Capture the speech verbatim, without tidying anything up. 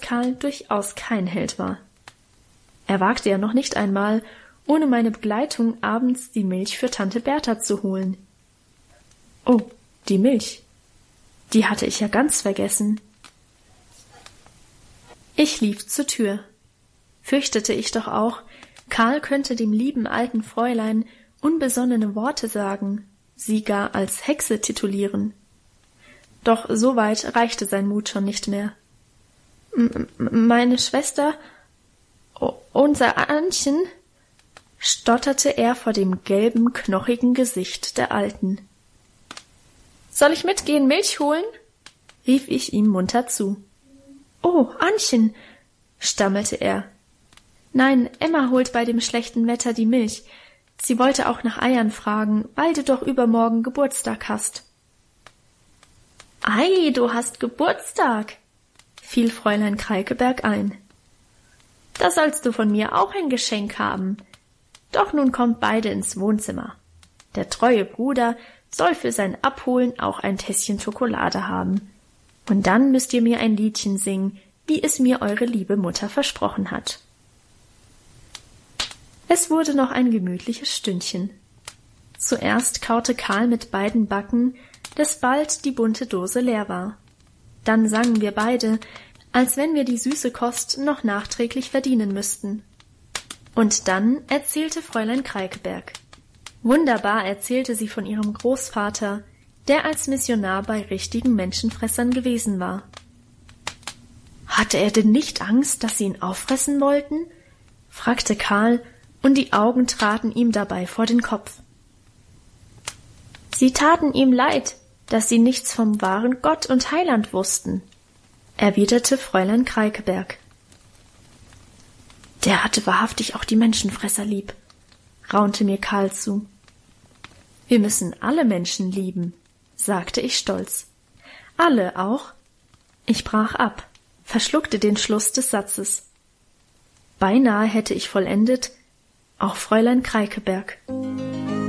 Karl durchaus kein Held war. Er wagte ja noch nicht einmal, ohne meine Begleitung abends die Milch für Tante Bertha zu holen. Oh, die Milch. Die hatte ich ja ganz vergessen. Ich lief zur Tür. Fürchtete ich doch auch, Karl könnte dem lieben alten Fräulein unbesonnene Worte sagen, sie gar als Hexe titulieren. Doch so weit reichte sein Mut schon nicht mehr. M- meine Schwester, o- unser Annchen, stotterte er vor dem gelben, knochigen Gesicht der Alten. »Soll ich mitgehen, Milch holen?« rief ich ihm munter zu. »Oh, Annchen«, stammelte er. »Nein, Emma holt bei dem schlechten Wetter die Milch. Sie wollte auch nach Eiern fragen, weil du doch übermorgen Geburtstag hast.« »Ei, du hast Geburtstag«, fiel Fräulein Kreikeberg ein. »Da sollst du von mir auch ein Geschenk haben. Doch nun kommt beide ins Wohnzimmer. Der treue Bruder soll für sein Abholen auch ein Tässchen Schokolade haben. Und dann müsst ihr mir ein Liedchen singen, wie es mir eure liebe Mutter versprochen hat.« Es wurde noch ein gemütliches Stündchen. Zuerst kaute Karl mit beiden Backen, dass bald die bunte Dose leer war. Dann sangen wir beide, als wenn wir die süße Kost noch nachträglich verdienen müssten. Und dann erzählte Fräulein Kreikeberg. Wunderbar erzählte sie von ihrem Großvater, der als Missionar bei richtigen Menschenfressern gewesen war. »Hatte er denn nicht Angst, dass sie ihn auffressen wollten?« fragte Karl, und die Augen traten ihm dabei vor den Kopf. »Sie taten ihm leid, dass sie nichts vom wahren Gott und Heiland wussten«, erwiderte Fräulein Kreikeberg. »Der hatte wahrhaftig auch die Menschenfresser lieb«, raunte mir Karl zu. »Wir müssen alle Menschen lieben«, sagte ich stolz. »Alle auch?« Ich brach ab, verschluckte den Schluss des Satzes. Beinahe hätte ich vollendet, auch Fräulein Kreikeberg.